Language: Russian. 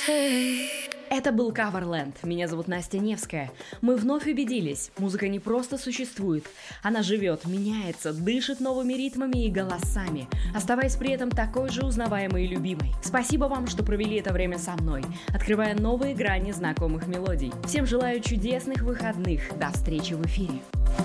Это был Coverland. Меня зовут Настя Невская. Мы вновь убедились, музыка не просто существует. Она живет, меняется, дышит новыми ритмами и голосами, оставаясь при этом такой же узнаваемой и любимой. Спасибо вам, что провели это время со мной, открывая новые грани знакомых мелодий. Всем желаю чудесных выходных. До встречи в эфире.